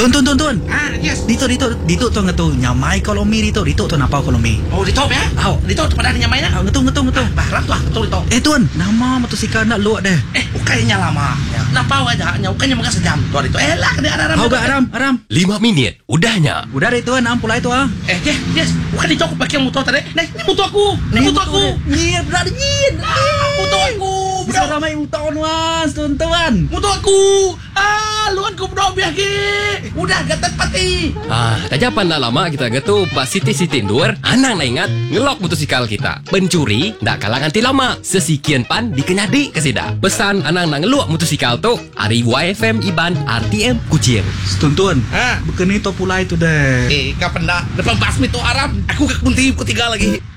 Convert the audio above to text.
Tuan. Yes. Dito tu ngatu nyamai kolomi dito tu napau kolomi. Oh, dito ba? Dito pada nyamai na. Ngatu. Barat tu dito. Tuan, nama motosikal nak luak deh. Ukainya lama. Napau aja, ukainya maga sejam. Tu dito. Lah kena ada Aram. 5 minit, udahnya. Udah deh tuan, pulai tu Yes. Bukan dito aku pakai motor tadi. Ni motor aku. Nyir. Motor aku. Bisa ramai tahun was, tuan. Motor aku. Luan ku bro biaki. Udah gatat pati. Tak japan lah lama kita gitu pas Siti Nur, anang na ingat ngelok motosikal kita. Pencuri ndak kalah nganti lama. Sesikian pan dikenyadi kesida. Pesan anang na ngeluak motosikal tu, ari YFM Iban RTM Kucing. Tuan. Bukan itu pulai tu deh. Kapan dah? Depan basmi tu Arab. Aku ke kunti ketiga lagi.